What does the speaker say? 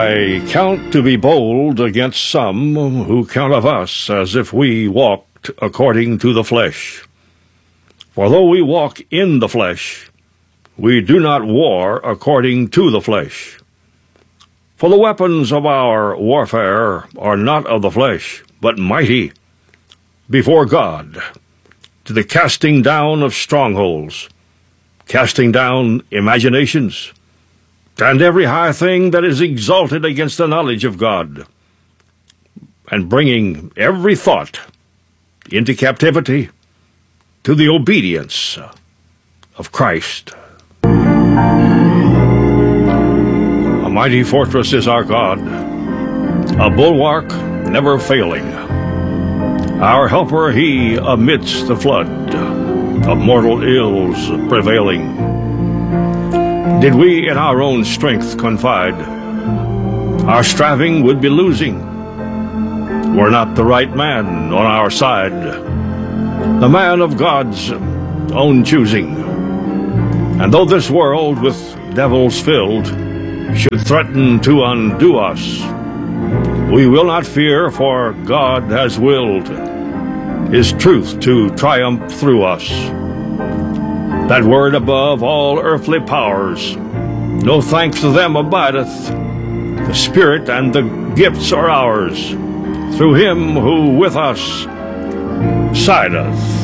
I count to be bold against some who count of us as if we walked according to the flesh. For though we walk in the flesh, we do not war according to the flesh. For the weapons of our warfare are not of the flesh, but mighty before God, to the casting down of strongholds, casting down imaginations, and every high thing that is exalted against the knowledge of God, and bringing every thought into captivity to the obedience of Christ. A mighty fortress is our God, a bulwark never failing. Our helper he amidst the flood of mortal ills prevailing. Did we in our own strength confide, our striving would be losing, were not the right man on our side, the man of God's own choosing. And though this world with devils filled should threaten to undo us, we will not fear, for God has willed His truth to triumph through us. That word above all earthly powers, no thanks to them abideth. The Spirit and the gifts are ours, through Him who with us sideth.